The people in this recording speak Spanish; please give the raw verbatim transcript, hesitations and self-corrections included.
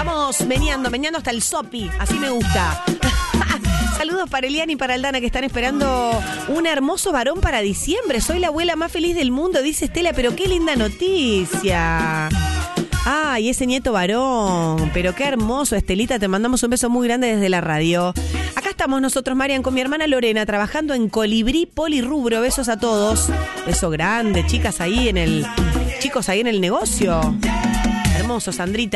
Vamos meneando, meneando hasta el sopi. Así me gusta. Saludos para Eliana y para Aldana que están esperando un hermoso varón para diciembre. Soy la abuela más feliz del mundo, dice Estela, pero qué linda noticia. Ay, ese nieto varón, pero qué hermoso, Estelita, te mandamos un beso muy grande desde la radio. Acá estamos nosotros, Marian, con mi hermana Lorena, trabajando en Colibrí Polirrubro. Besos a todos. Beso grande, chicas ahí en el, chicos ahí en el negocio. Hermoso, Sandrita.